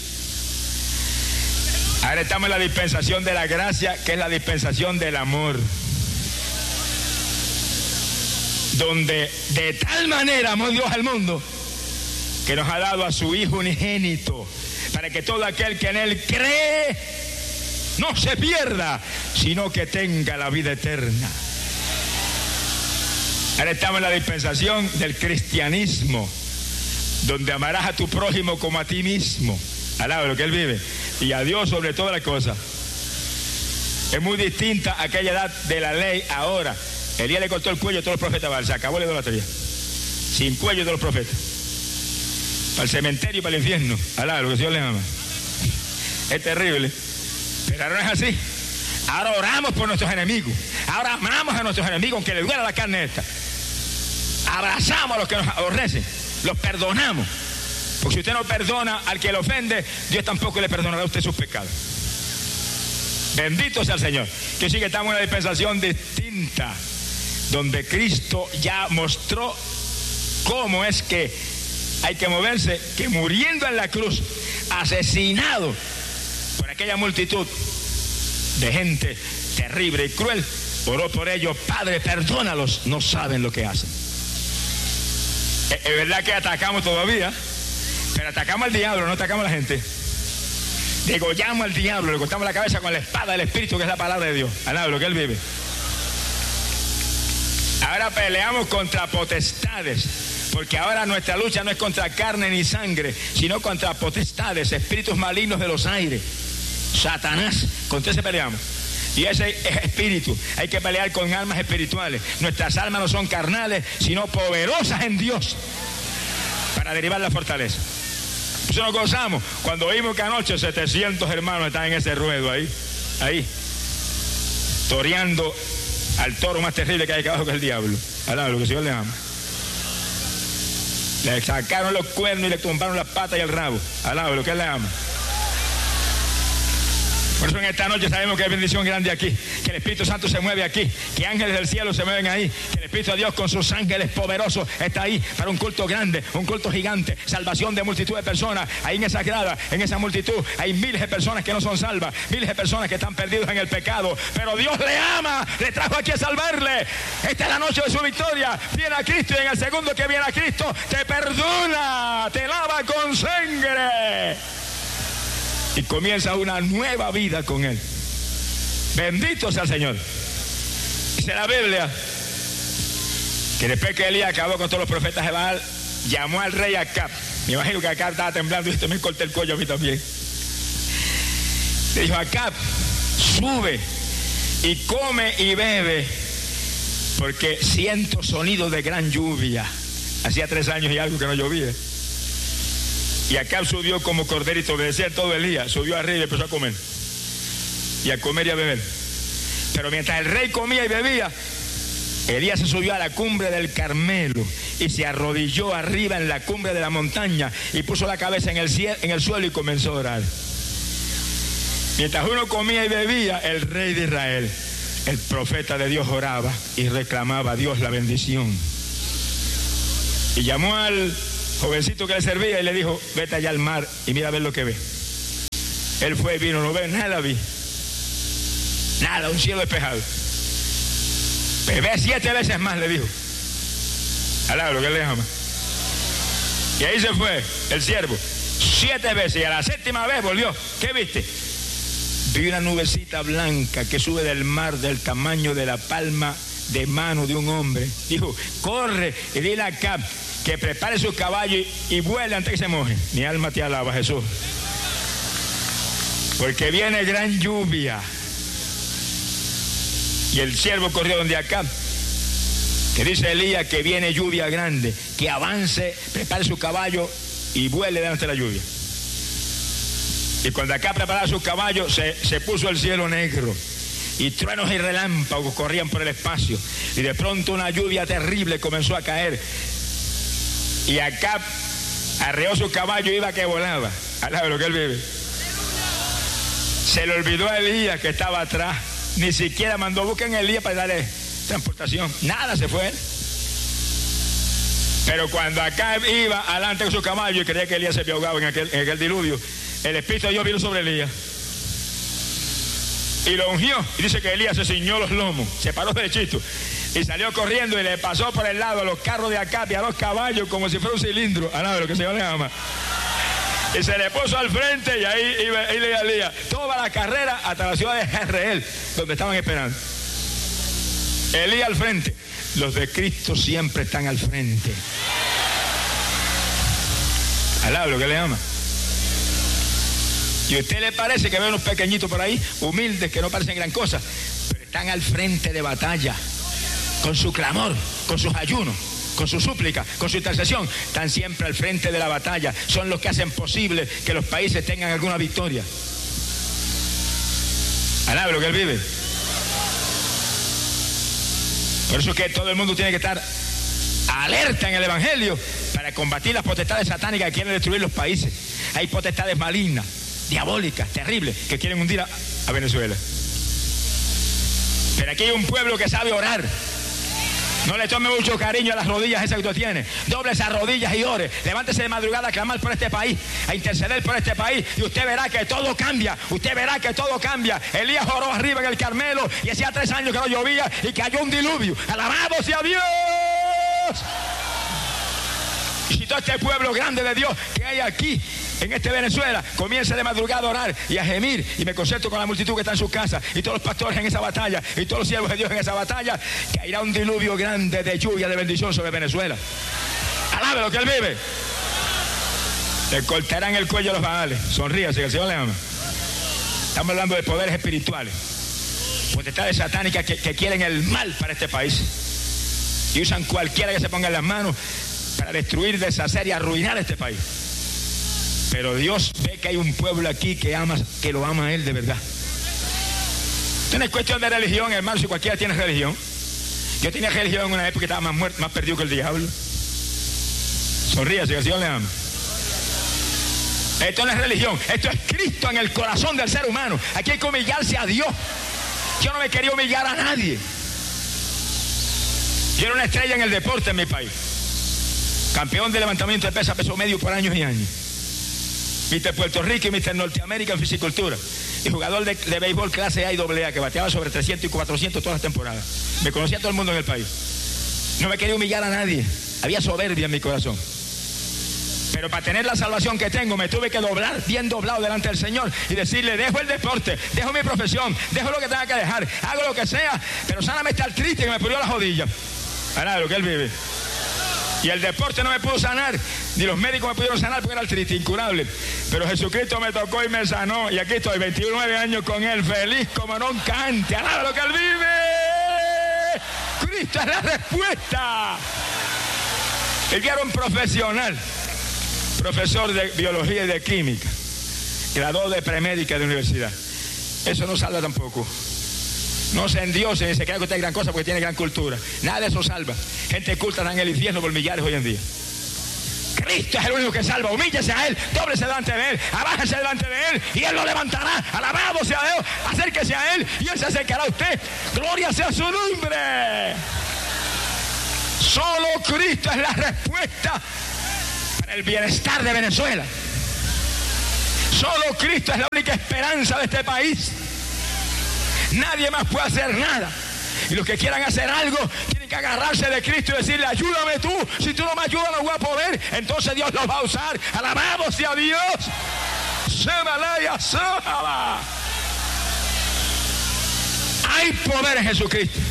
[SPEAKER 1] Ahora estamos en la dispensación de la gracia, que es la dispensación del amor, donde de tal manera amó Dios al mundo que nos ha dado a su Hijo unigénito, para que todo aquel que en él cree no se pierda, sino que tenga la vida eterna. Ahora estamos en la dispensación del cristianismo, donde amarás a tu prójimo como a ti mismo, al lado de lo que él vive, y a Dios sobre todas las cosas. Es muy distinta a aquella edad de la ley ahora. Elías le cortó el cuello a todos los profetas Baal, se acabó la idolatría. Sin cuello todos los profetas. Para el cementerio y para el infierno, al lado de lo que el Señor les ama. Es terrible. Pero ahora no es así. Ahora oramos por nuestros enemigos. Ahora amamos a nuestros enemigos, aunque les duela la carne esta. Abrazamos a los que nos aborrecen. Los perdonamos. Porque si usted no perdona al que le ofende, Dios tampoco le perdonará a usted sus pecados. Bendito sea el Señor. Que sí que estamos en una dispensación distinta, donde Cristo ya mostró cómo es que hay que moverse, que muriendo en la cruz, asesinado por aquella multitud de gente terrible y cruel, oró por ellos: Padre, perdónalos, no saben lo que hacen. Es verdad que atacamos todavía, pero atacamos al diablo, no atacamos a la gente. Degollamos al diablo, le cortamos la cabeza con la espada del Espíritu, que es la palabra de Dios, al lado de lo que él vive. Ahora peleamos contra potestades, porque ahora nuestra lucha no es contra carne ni sangre, sino contra potestades, espíritus malignos de los aires. Satanás, contra ese peleamos. Y ese es espíritu. Hay que pelear con armas espirituales. Nuestras almas no son carnales, sino poderosas en Dios para derribar la fortaleza. Eso nos gozamos cuando oímos que anoche setecientos hermanos están en ese ruedo ahí, ahí, toreando al toro más terrible que hay acá abajo, que es el diablo. Al lado de lo que el Señor le ama. Le sacaron los cuernos y le tumbaron las patas y el rabo, al lado de lo que él le ama. Por eso en esta noche sabemos que hay bendición grande aquí, que el Espíritu Santo se mueve aquí, que ángeles del cielo se mueven ahí, que el Espíritu de Dios con sus ángeles poderosos está ahí para un culto grande, un culto gigante, salvación de multitud de personas. Ahí en esa grada, en esa multitud, hay miles de personas que no son salvas, miles de personas que están perdidos en el pecado, pero Dios le ama, le trajo aquí a salvarle. Esta es la noche de su victoria. Viene a Cristo y en el segundo que viene a Cristo te perdona, te lava con sangre y comienza una nueva vida con Él. Bendito sea el Señor. Dice la Biblia que después que Elías acabó con todos los profetas de Baal, llamó al rey Acab. Me imagino que Acab estaba temblando y usted me corté el cuello a mí también. Le dijo: Acab, sube y come y bebe, porque siento sonido de gran lluvia. Hacía tres años y algo que no llovía. Y Acab subió como corderito, obedecía todo el día, subió arriba y empezó a comer. Y a comer y a beber. Pero mientras el rey comía y bebía, Elías se subió a la cumbre del Carmelo y se arrodilló arriba en la cumbre de la montaña y puso la cabeza en el, cielo, en el suelo y comenzó a orar. Mientras uno comía y bebía, el rey de Israel, el profeta de Dios, oraba y reclamaba a Dios la bendición. Y llamó al jovencito que le servía y le dijo: vete allá al mar y mira a ver lo que ve. Él fue y vino, no ve nada, vi nada, un cielo despejado. Ve siete veces más, le dijo. Alá, lo que él le ama. Y ahí se fue el siervo siete veces y a la séptima vez volvió. ¿Qué viste? Vi una nubecita blanca que sube del mar del tamaño de la palma de mano de un hombre. Dijo: corre y dile a Acab que prepare su caballo y, y vuele antes que se moje. Mi alma te alaba, Jesús, porque viene gran lluvia. Y el siervo corrió donde Acab, que dice Elías que viene lluvia grande, que avance, prepare su caballo y vuele delante de la lluvia. Y cuando Acab preparaba su caballo, se, se puso el cielo negro y truenos y relámpagos corrían por el espacio, y de pronto una lluvia terrible comenzó a caer. Y Acab arreó su caballo y iba que volaba. Alaba lo que él vive. Se le olvidó a Elías que estaba atrás. Ni siquiera mandó busquen a Elías para darle transportación. Nada, se fue. Pero cuando Acab iba adelante con su caballo y creía que Elías se había ahogado en aquel, en aquel diluvio, el Espíritu de Dios vino sobre Elías y lo ungió. Y dice que Elías se ciñó los lomos, se paró derechito y salió corriendo y le pasó por el lado a los carros de Acab y a los caballos como si fuera un cilindro. A nada, lo que se le llama. Y se le puso al frente y ahí iba Elías toda la carrera hasta la ciudad de Jezreel, donde estaban esperando. Elías al frente. Los de Cristo siempre están al frente. Alaba lo que le ama. Y a usted le parece que ve unos pequeñitos por ahí, humildes, que no parecen gran cosa, pero están al frente de batalla, con su clamor, con sus ayunos, con su súplica, con su intercesión. Están siempre al frente de la batalla. Son los que hacen posible que los países tengan alguna victoria. Alaba lo que él vive. Por eso es que todo el mundo tiene que estar alerta en el Evangelio para combatir las potestades satánicas que quieren destruir los países. Hay potestades malignas, diabólicas, terribles, que quieren hundir a, a Venezuela. Pero aquí hay un pueblo que sabe orar. No le tome mucho cariño a las rodillas esas que tú tienes. Doble esas rodillas y ore. Levántese de madrugada a clamar por este país, a interceder por este país, y usted verá que todo cambia. Usted verá que todo cambia. Elías oró arriba en el Carmelo y hacía tres años que no llovía y cayó un diluvio. ¡Alabado sea Dios! Y si todo este pueblo grande de Dios que hay aquí en este Venezuela comienza de madrugada a orar y a gemir, y me concentro con la multitud que está en sus casas y todos los pastores en esa batalla y todos los siervos de Dios en esa batalla, caerá un diluvio grande de lluvia, de bendición sobre Venezuela. Alabe lo que él vive. Le cortarán el cuello a los Baales. Sonríase, que el Señor le ama. Estamos hablando de poderes espirituales, potestades satánicas que, que quieren el mal para este país y usan cualquiera que se ponga en las manos para destruir, deshacer y arruinar este país. Pero Dios ve que hay un pueblo aquí que ama, que lo ama a Él de verdad. Esto no es cuestión de religión, hermano. Si cualquiera tiene religión. Yo tenía religión en una época que estaba más muerto, más perdido que el diablo. Sonríase, que el Señor le ama. Esto no es religión, esto es Cristo en el corazón del ser humano. Aquí hay que humillarse a Dios. Yo no me quería humillar a nadie. Yo era una estrella en el deporte en mi país. Campeón de levantamiento de pesa, peso medio por años y años. mister Puerto Rico y mister Norteamérica en fisicultura. Y jugador de, de béisbol clase A y doble A, que bateaba sobre trescientos y cuatrocientos todas las temporadas. Me conocía todo el mundo en el país. No me quería humillar a nadie. Había soberbia en mi corazón. Pero para tener la salvación que tengo, me tuve que doblar bien doblado delante del Señor y decirle: dejo el deporte, dejo mi profesión, dejo lo que tenga que dejar, hago lo que sea, pero sáname esta artritis que me pudrió las rodillas. Para lo que él vive. Y el deporte no me pudo sanar, ni los médicos me pudieron sanar porque era artritis incurable. Pero Jesucristo me tocó y me sanó. Y aquí estoy, veintinueve años con Él, feliz como nunca antes. ¡Alaba lo que Él vive! Cristo es la respuesta. Él era un profesional, profesor de biología y de química, graduado de premédica de universidad. Eso no salva tampoco. No se endiose ni se crea que usted es gran cosa porque tiene gran cultura. Nada de eso salva. Gente culta está en el infierno por millares hoy en día. Cristo es el único que salva. Humíllese a Él, dóblese delante de Él, abájese delante de Él y Él lo levantará. Alabado sea Dios, acérquese a Él y Él se acercará a usted. Gloria sea su nombre. Solo Cristo es la respuesta para el bienestar de Venezuela. Solo Cristo es la única esperanza de este país. Nadie más puede hacer nada. Y los que quieran hacer algo tienen que agarrarse de Cristo y decirle: ayúdame tú. Si tú no me ayudas no voy a poder. Entonces Dios los va a usar. Alabado sea Dios. Hay poder en Jesucristo.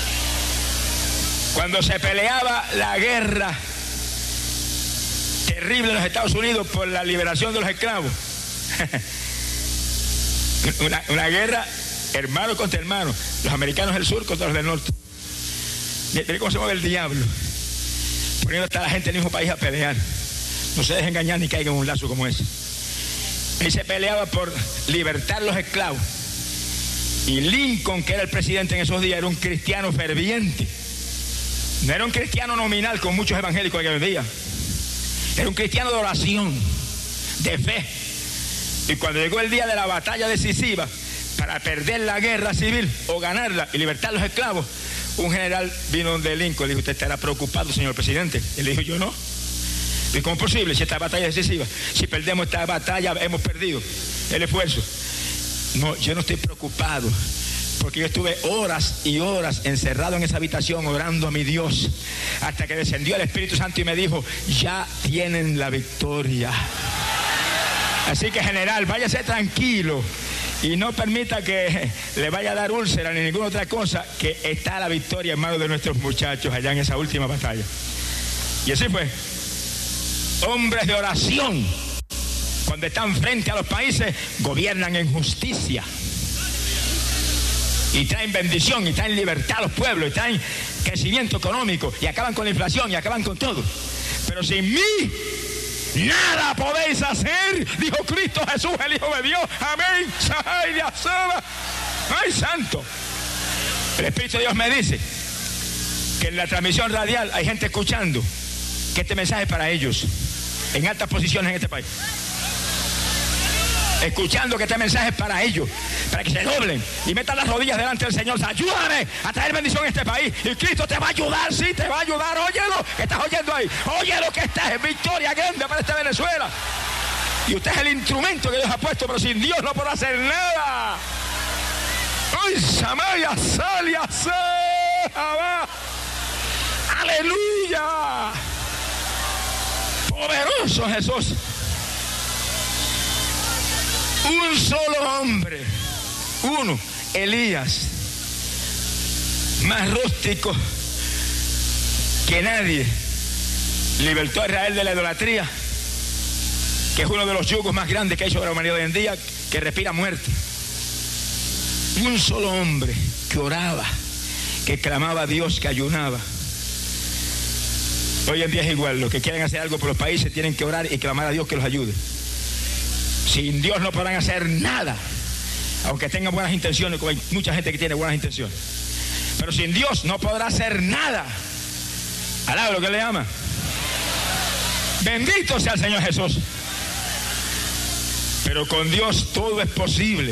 [SPEAKER 1] Cuando se peleaba la guerra terrible en los Estados Unidos por la liberación de los esclavos, una, una guerra hermano contra hermano, los americanos del sur contra los del norte. Mire cómo se mueve el diablo, poniendo hasta la gente del mismo país a pelear. No se dejen engañar ni caigan en un lazo como ese. Él se peleaba por libertar los esclavos. Y Lincoln, que era el presidente en esos días, era un cristiano ferviente. No era un cristiano nominal con muchos evangélicos aquel día. Era un cristiano de oración, de fe. Y cuando llegó el día de la batalla decisiva para perder la guerra civil o ganarla y libertar a los esclavos, un general vino donde Lincoln y le dijo: ¿usted estará preocupado, señor presidente? Él le dijo: yo no. ¿Y cómo es posible si esta batalla es decisiva? Si perdemos esta batalla, hemos perdido el esfuerzo. No, yo no estoy preocupado, porque yo estuve horas y horas encerrado en esa habitación orando a mi Dios, hasta que descendió el Espíritu Santo y me dijo: ya tienen la victoria. Así que, general, váyase tranquilo y no permita que le vaya a dar úlcera ni ninguna otra cosa, que está la victoria en manos de nuestros muchachos allá en esa última batalla. Y así fue. Hombres de oración, cuando están frente a los países, gobiernan en justicia y traen bendición y traen libertad a los pueblos y traen crecimiento económico y acaban con la inflación y acaban con todo. Pero sin mí nada podéis hacer, dijo Cristo Jesús, el Hijo de Dios. Amén. Ay, santo. El Espíritu de Dios me dice que en la transmisión radial hay gente escuchando que este mensaje es para ellos, en altas posiciones en este país, escuchando que este mensaje es para ellos, para que se doblen y metan las rodillas delante del Señor. Ayúdame a traer bendición en este país, y Cristo te va a ayudar, sí, te va a ayudar. Óyelo, que estás oyendo ahí, óyelo, que estás en victoria grande para esta Venezuela. Y usted es el instrumento que Dios ha puesto, pero sin Dios no podrá hacer nada. ¡Ay, Samaya, Salia, Saba! ¡Aleluya! Poderoso Jesús. Un solo hombre, uno, Elías, más rústico que nadie, libertó a Israel de la idolatría, que es uno de los yugos más grandes que hay sobre la humanidad hoy en día, que respira muerte. Un solo hombre que oraba, que clamaba a Dios, que ayunaba. Hoy en día es igual, los que quieren hacer algo por los países tienen que orar y clamar a Dios que los ayude. Sin Dios no podrán hacer nada, aunque tengan buenas intenciones, como hay mucha gente que tiene buenas intenciones. Pero sin Dios no podrá hacer nada. Alaba lo que le ama. Bendito sea el Señor Jesús. Pero con Dios todo es posible.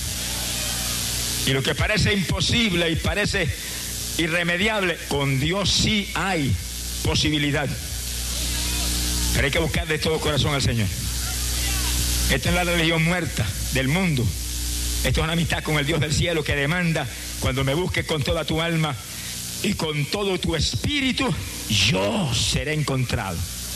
[SPEAKER 1] Y lo que parece imposible y parece irremediable, con Dios sí hay posibilidad. Pero hay que buscar de todo corazón al Señor. Esta es la religión muerta del mundo. Esto es una amistad con el Dios del cielo que demanda: cuando me busques con toda tu alma y con todo tu espíritu, yo seré encontrado.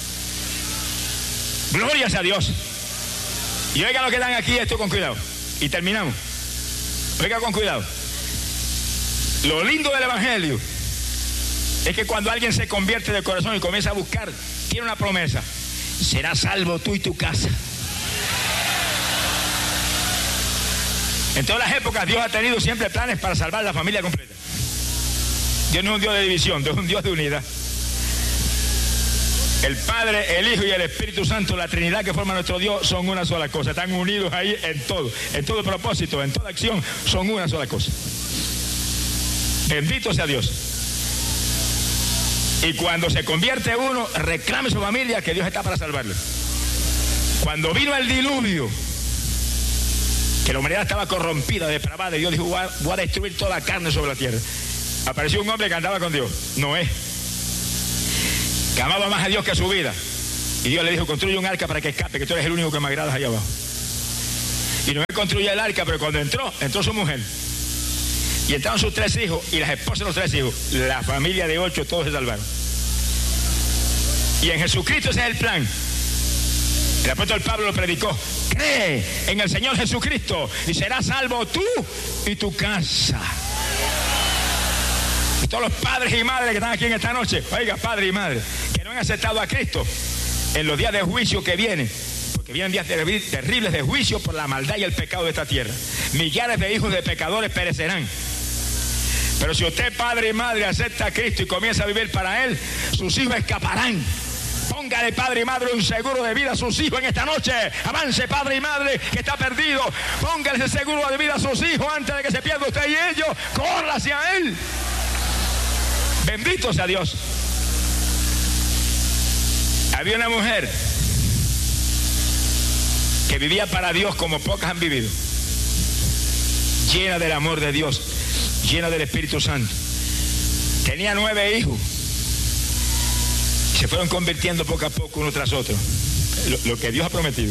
[SPEAKER 1] Glorias a Dios. Y oigan lo que dan aquí, esto con cuidado. Y terminamos. Oiga con cuidado. Lo lindo del Evangelio es que cuando alguien se convierte de corazón y comienza a buscar, tiene una promesa: serás salvo tú y tu casa. En todas las épocas Dios ha tenido siempre planes para salvar la familia completa. Dios no es un Dios de división, Dios es un Dios de unidad. El Padre, el Hijo y el Espíritu Santo, la Trinidad que forma nuestro Dios, son una sola cosa. Están unidos ahí en todo, en todo propósito, en toda acción, son una sola cosa. Bendito sea Dios. Y cuando se convierte uno, reclame su familia, que Dios está para salvarlo. Cuando vino el diluvio, que la humanidad estaba corrompida, depravada, y Dios dijo: voy a, voy a destruir toda carne sobre la tierra. Apareció un hombre que andaba con Dios, Noé, que amaba más a Dios que a su vida. Y Dios le dijo: construye un arca para que escape, que tú eres el único que me agradas allá abajo. Y Noé construyó el arca, pero cuando entró, entró su mujer. Y entraron sus tres hijos y las esposas de los tres hijos. La familia de ocho, todos se salvaron. Y en Jesucristo ese es el plan. El apóstol Pablo lo predicó: cree en el Señor Jesucristo y serás salvo tú y tu casa. Y todos los padres y madres que están aquí en esta noche, oiga, padre y madre, que no han aceptado a Cristo, en los días de juicio que vienen, porque vienen días terribles de juicio por la maldad y el pecado de esta tierra. Millares de hijos de pecadores perecerán. Pero si usted, padre y madre, acepta a Cristo y comienza a vivir para Él, sus hijos escaparán. Póngale, padre y madre, un seguro de vida a sus hijos en esta noche. Avance, padre y madre, que está perdido. Póngale ese seguro de vida a sus hijos antes de que se pierda usted y ellos. Corra hacia Él. Bendito sea Dios. Había una mujer que vivía para Dios como pocas han vivido, llena del amor de Dios, llena del Espíritu Santo. Tenía nueve hijos. Se fueron convirtiendo poco a poco uno tras otro, lo, lo que Dios ha prometido.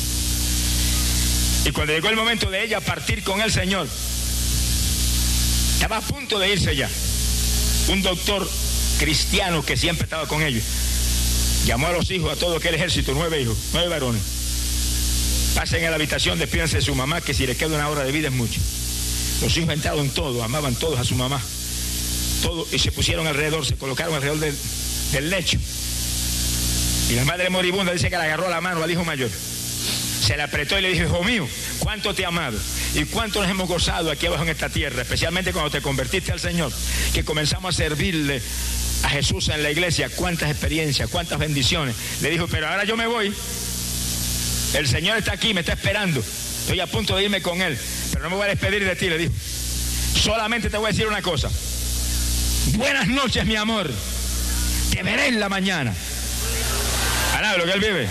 [SPEAKER 1] Y cuando llegó el momento de ella partir con el Señor, estaba a punto de irse ya. Un doctor cristiano que siempre estaba con ellos llamó a los hijos, a todo aquel ejército, nueve hijos, nueve varones: pasen a la habitación, despídense de su mamá, que si les queda una hora de vida es mucho. Los hijos entraron todos, amaban todos a su mamá, todos, y se pusieron alrededor, se colocaron alrededor del, del lecho. Y la madre moribunda dice que le agarró la mano al hijo mayor, se le apretó y le dijo: hijo mío, cuánto te he amado y cuánto nos hemos gozado aquí abajo en esta tierra, especialmente cuando te convertiste al Señor, que comenzamos a servirle a Jesús en la iglesia. Cuántas experiencias, cuántas bendiciones. Le dijo: pero ahora yo me voy, el Señor está aquí, me está esperando, estoy a punto de irme con Él, pero no me voy a despedir de ti. Le dijo: solamente te voy a decir una cosa, buenas noches, mi amor, te veré en la mañana. Alaba lo que Él vive.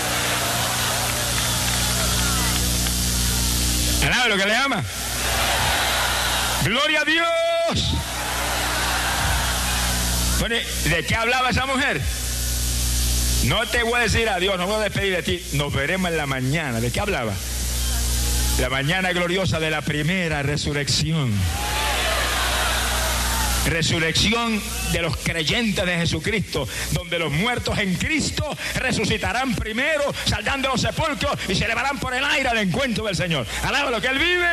[SPEAKER 1] Alaba lo que le ama. Gloria a Dios. Bueno, ¿de qué hablaba esa mujer? No te voy a decir adiós, no voy a despedir de ti, nos veremos en la mañana. ¿De qué hablaba? La mañana gloriosa de la primera resurrección. Resurrección de los creyentes de Jesucristo, donde los muertos en Cristo resucitarán primero, saldrán de los sepulcros y se elevarán por el aire al encuentro del Señor. Alaba lo que Él vive.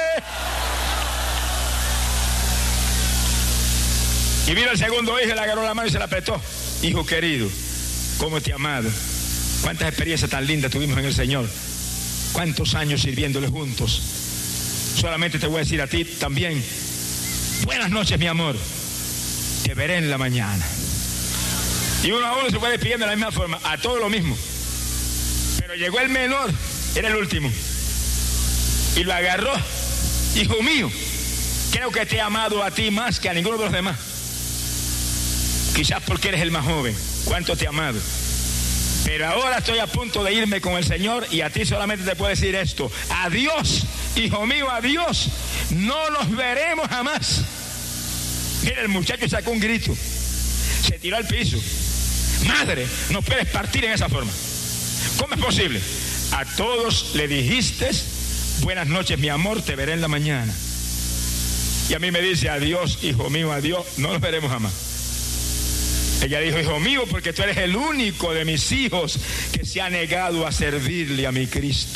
[SPEAKER 1] Y vino el segundo hijo y le agarró la mano y se la apretó. Hijo querido, cómo te he amado, cuántas experiencias tan lindas tuvimos en el Señor, cuántos años sirviéndole juntos. Solamente te voy a decir a ti también: buenas noches, mi amor, te veré en la mañana. Y uno a uno se fue despidiendo de la misma forma, a todo lo mismo. Pero llegó el menor, era el último, y lo agarró: hijo mío, creo que te he amado a ti más que a ninguno de los demás. Quizás porque eres el más joven, cuánto te he amado. Pero ahora estoy a punto de irme con el Señor y a ti solamente te puedo decir esto. Adiós, hijo mío, adiós. No nos veremos jamás. Mira, el muchacho sacó un grito. Se tiró al piso. Madre, no puedes partir en esa forma. ¿Cómo es posible? A todos le dijiste, buenas noches, mi amor, te veré en la mañana. Y a mí me dice, adiós, hijo mío, adiós, no nos veremos jamás. Ella dijo, hijo mío, porque tú eres el único de mis hijos que se ha negado a servirle a mi Cristo.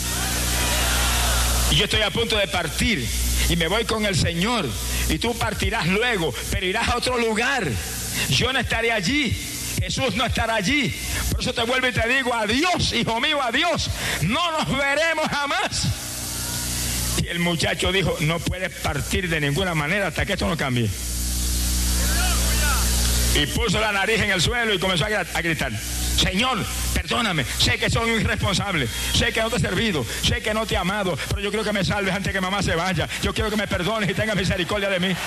[SPEAKER 1] Y yo estoy a punto de partir y me voy con el Señor. Y tú partirás luego, pero irás a otro lugar. Yo no estaré allí. Jesús no estará allí. Por eso te vuelvo y te digo, adiós, hijo mío, adiós. No nos veremos jamás. Y el muchacho dijo, no puedes partir de ninguna manera hasta que esto no cambie. Y puso la nariz en el suelo y comenzó a gritar, Señor, perdóname, sé que soy un irresponsable, sé que no te he servido, sé que no te he amado, pero yo quiero que me salves antes que mamá se vaya. Yo quiero que me perdones y tengas misericordia de mí.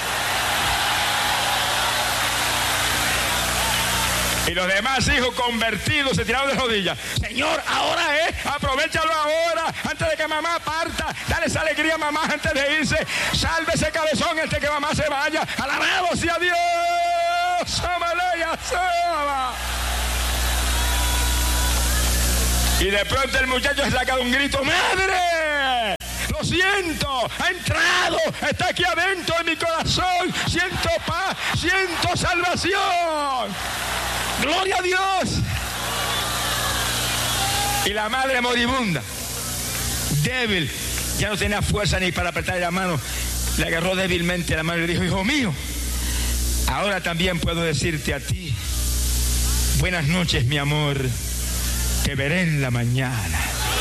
[SPEAKER 1] Y los demás hijos convertidos se tiraron de rodillas. Señor, ahora es, aprovechalo ahora, antes de que mamá parta. Dale esa alegría a mamá antes de irse. Salve ese cabezón antes de que mamá se vaya. Alabado sea Dios. Y de pronto el muchacho se saca un grito, ¡madre! Lo siento, ha entrado, está aquí adentro de mi corazón. Siento paz, siento salvación. ¡Gloria a Dios! Y la madre moribunda, débil, ya no tenía fuerza ni para apretarle la mano, le agarró débilmente la mano y le dijo, hijo mío, ahora también puedo decirte a ti, buenas noches, mi amor, te veré en la mañana.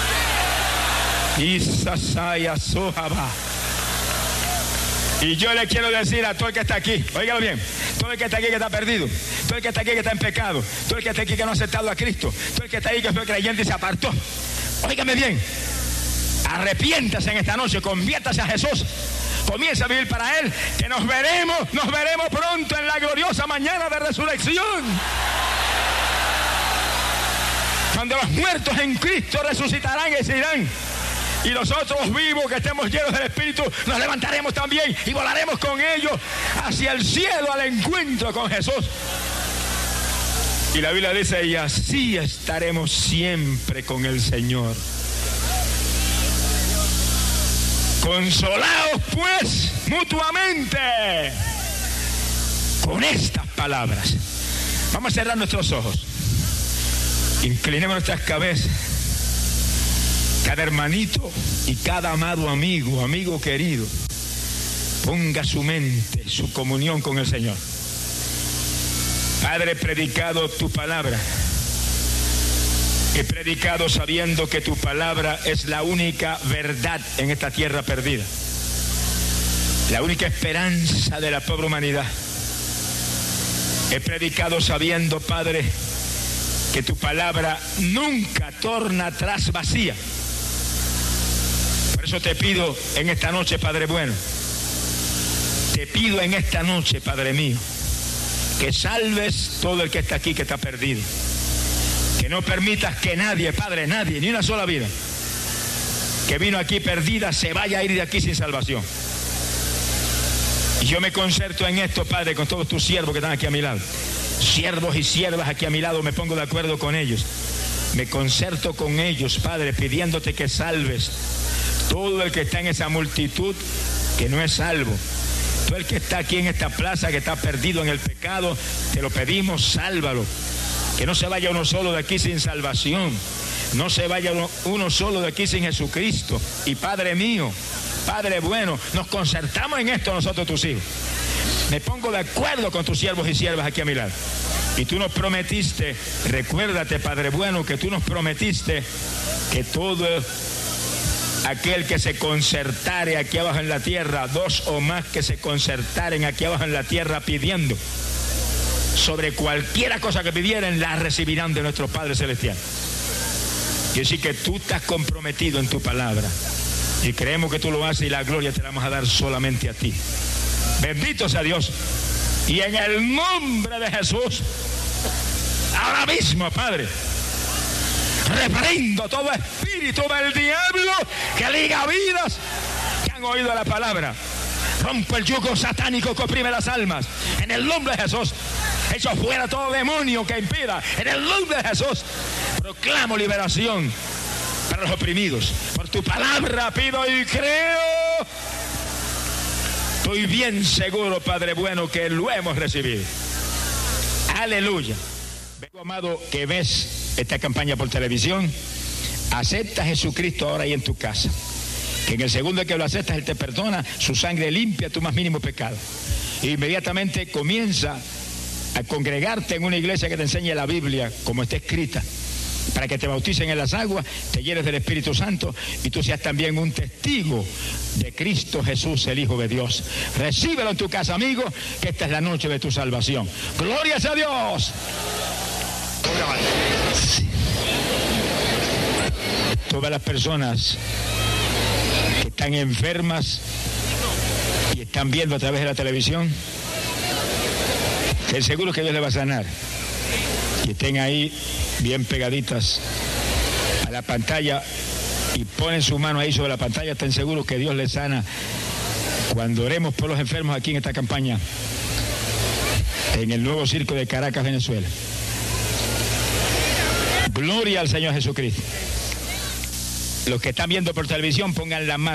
[SPEAKER 1] Y yo le quiero decir a todo el que está aquí, óigalo bien, todo el que está aquí que está perdido, todo el que está aquí que está en pecado, todo el que está aquí que no ha aceptado a Cristo, todo el que está ahí que fue creyente y se apartó, óigame bien, arrepiéntase en esta noche, conviértase a Jesús, comienza a vivir para Él, que nos veremos, nos veremos pronto en la gloriosa mañana de resurrección. Cuando los muertos en Cristo resucitarán y se irán. Y nosotros vivos que estemos llenos del Espíritu nos levantaremos también y volaremos con ellos hacia el cielo al encuentro con Jesús. Y la Biblia dice, y así estaremos siempre con el Señor. Consolaos pues mutuamente con estas palabras. Vamos a cerrar nuestros ojos. Inclinemos nuestras cabezas. Cada hermanito y cada amado amigo, amigo querido, ponga su mente, su comunión con el Señor. Padre, he predicado tu palabra. He predicado sabiendo que tu palabra es la única verdad en esta tierra perdida. La única esperanza de la pobre humanidad. He predicado sabiendo, Padre, que tu palabra nunca torna atrás vacía. Por eso te pido en esta noche, Padre bueno, te pido en esta noche, Padre mío, que salves todo el que está aquí, que está perdido. Que no permitas que nadie, Padre, nadie, ni una sola vida que vino aquí perdida se vaya a ir de aquí sin salvación. Y yo me concerto en esto, Padre, con todos tus siervos que están aquí a mi lado. Siervos y siervas aquí a mi lado, me pongo de acuerdo con ellos. Me concerto con ellos, Padre, pidiéndote que salves todo el que está en esa multitud que no es salvo. Todo el que está aquí en esta plaza, que está perdido en el pecado, te lo pedimos, sálvalo. Que no se vaya uno solo de aquí sin salvación. No se vaya uno, uno solo de aquí sin Jesucristo. Y Padre mío, Padre bueno, nos concertamos en esto nosotros tus hijos. Me pongo de acuerdo con tus siervos y siervas aquí a mi lado. Y tú nos prometiste, recuérdate, Padre bueno, que tú nos prometiste que todo aquel que se concertare aquí abajo en la tierra, dos o más que se concertaren aquí abajo en la tierra pidiendo, sobre cualquiera cosa que pidieran, la recibirán de nuestro Padre Celestial. Quiere decir que tú estás comprometido en tu palabra y creemos que tú lo haces y la gloria te la vamos a dar solamente a ti. Bendito sea Dios. Y en el nombre de Jesús, ahora mismo, Padre, Reprendo todo espíritu del diablo que liga vidas que han oído la palabra. Rompo el yugo satánico que oprime las almas. En el nombre de Jesús. Echo fuera todo demonio que impida. En el nombre de Jesús. Proclamo liberación para los oprimidos. Por tu palabra pido y creo. Estoy bien seguro, Padre bueno, que lo hemos recibido. Aleluya. Vengo, amado, que ves esta campaña por televisión. Acepta a Jesucristo ahora ahí en tu casa. Que en el segundo que lo aceptas, Él te perdona, su sangre limpia tu más mínimo pecado. E inmediatamente comienza a congregarte en una iglesia que te enseñe la Biblia como está escrita, para que te bauticen en las aguas, te llenes del Espíritu Santo y tú seas también un testigo de Cristo Jesús, el Hijo de Dios. Recíbelo en tu casa, amigo, que esta es la noche de tu salvación. ¡Glorias a Dios! Sí. Todas las personas que están enfermas y están viendo a través de la televisión, que seguro que Dios le va a sanar. Y estén ahí bien pegaditas a la pantalla y ponen su mano ahí sobre la pantalla, estén seguros que Dios les sana cuando oremos por los enfermos aquí en esta campaña en el nuevo circo de Caracas, Venezuela. Gloria al Señor Jesucristo. Los que están viendo por televisión, pongan la mano